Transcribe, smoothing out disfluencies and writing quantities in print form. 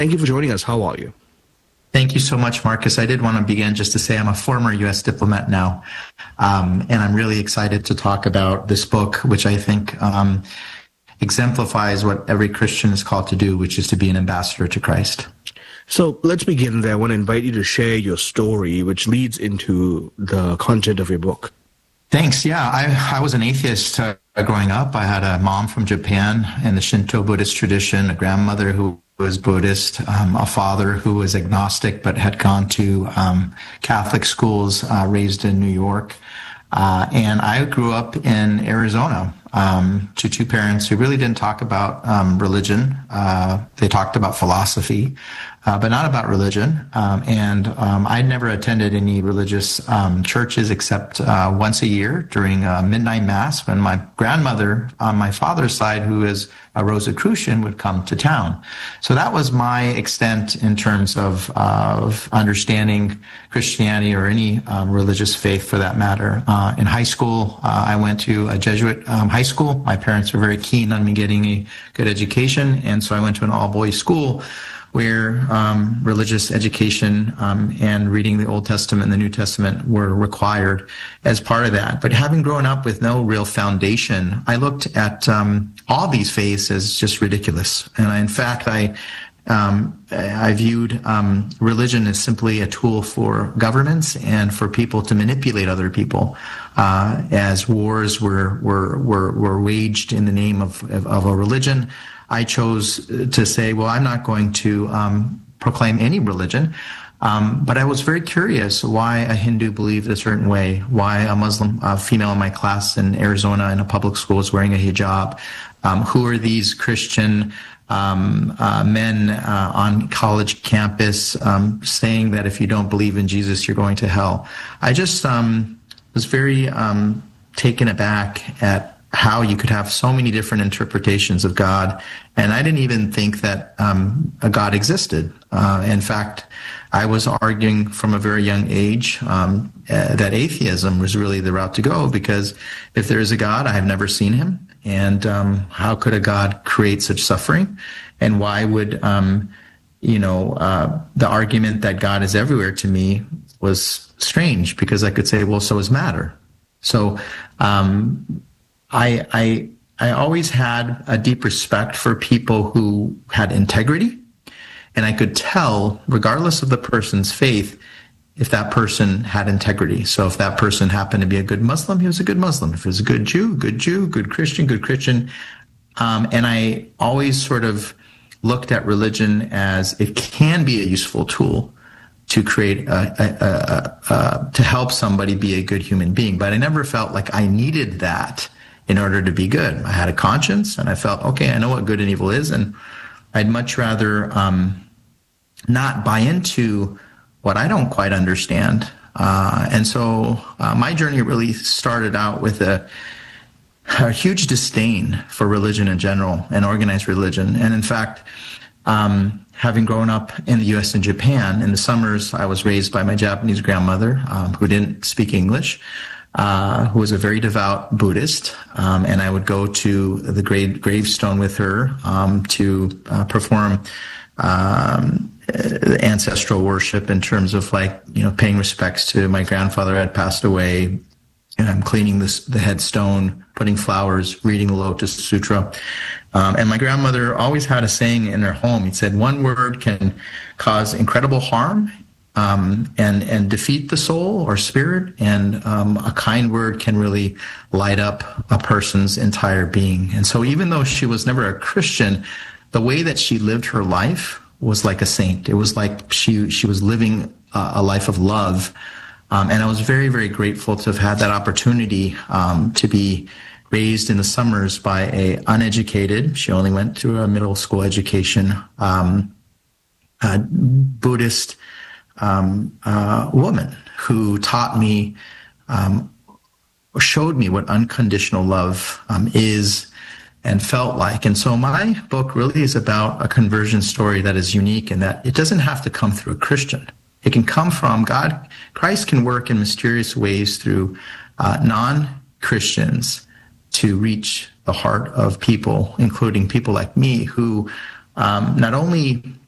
Thank you for joining us. How are you? Thank you so much, Marcus. I did want to begin just to say I'm a former U.S. diplomat now, and I'm really excited to talk about this book, which I think exemplifies what every Christian is called to do, which is to be an ambassador to Christ. So let's begin there. I want to invite you to share your story, which leads into the content of your book. Thanks. Yeah, I was an atheist growing up. I had a mom from Japan in the Shinto Buddhist tradition, a grandmother who was Buddhist, a father who was agnostic but had gone to Catholic schools, raised in New York. And I grew up in Arizona to two parents who really didn't talk about religion. They talked about philosophy, but not about religion. And I'd never attended any religious churches except once a year during midnight mass when my grandmother on my father's side, who is a Rosicrucian, would come to town. So that was my extent in terms of understanding Christianity or any religious faith for that matter. In high school, I went to a Jesuit high school. My parents were very keen on me getting a good education, and so I went to an all-boys school where religious education and reading the Old Testament and the New Testament were required as part of that. But having grown up with no real foundation, I looked at all these faiths as just ridiculous. And I viewed religion as simply a tool for governments and for people to manipulate other people, as wars were waged in the name of a religion. I chose to say, well, I'm not going to proclaim any religion, but I was very curious why a Hindu believed a certain way, why a Muslim female in my class in Arizona in a public school is wearing a hijab, who are these Christian men on college campus saying that if you don't believe in Jesus, you're going to hell. I just was very taken aback at how you could have so many different interpretations of God. And I didn't even think that a God existed. In fact, I was arguing from a very young age that atheism was really the route to go, because if there is a God, I have never seen him. And how could a God create such suffering? And why would, the argument that God is everywhere to me was strange, because I could say, well, so is matter. So I always had a deep respect for people who had integrity, and I could tell, regardless of the person's faith, if that person had integrity. So if that person happened to be a good Muslim, he was a good Muslim. If he was a good Jew, good Christian, good Christian. And I always sort of looked at religion as it can be a useful tool to create to help somebody be a good human being. But I never felt like I needed that in order to be good. I had a conscience, and I felt, okay, I know what good and evil is, and I'd much rather not buy into what I don't quite understand. And so my journey really started out with a huge disdain for religion in general and organized religion. And in fact, having grown up in the U.S. and Japan, in the summers I was raised by my Japanese grandmother, who didn't speak English, who was a very devout Buddhist, and I would go to the gravestone with her to perform ancestral worship in terms of paying respects to my grandfather who had passed away, cleaning the headstone, putting flowers, reading the Lotus Sutra. And my grandmother always had a saying in her home. It said, one word can cause incredible harm and defeat the soul or spirit, and a kind word can really light up a person's entire being. And so even though she was never a Christian, the way that she lived her life was like a saint. It was like she was living a life of love. And I was very, very grateful to have had that opportunity to be raised in the summers by a uneducated, she only went through a middle school education, Buddhist woman who taught me, showed me what unconditional love is and felt like. And so my book really is about a conversion story that is unique in that it doesn't have to come through a Christian. It can come from God. Christ can work in mysterious ways through non-Christians to reach the heart of people, including people like me who not only